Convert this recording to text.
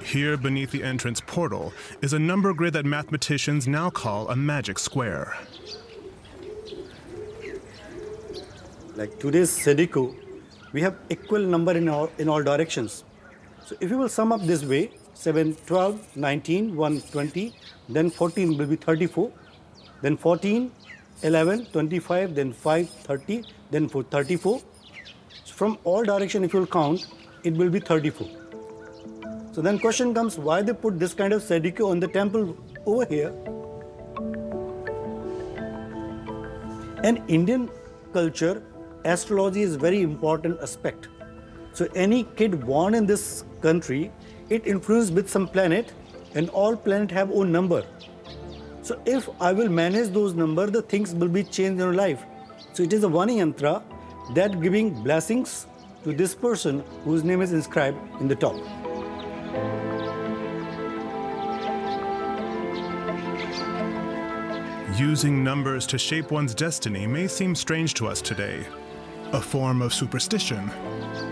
Here beneath the entrance portal is a number grid that mathematicians now call a magic square. Like today's Sudoku, we have equal number in all directions. So if you will sum up this way, 7, 12, 19, 1, 20, then 14 will be 34, then 14, 11, 25, then 5, 30, then 34. So from all direction, if you will count, it will be 34. So then question comes, why they put this kind of Sudoku on the temple over here? In Indian culture, astrology is very important aspect. So any kid born in this country, it influenced with some planet, and all planets have own number. So if I will manage those numbers, the things will be changed in your life. So it is a Vani Yantra that giving blessings to this person whose name is inscribed in the top. Using numbers to shape one's destiny may seem strange to us today, a form of superstition.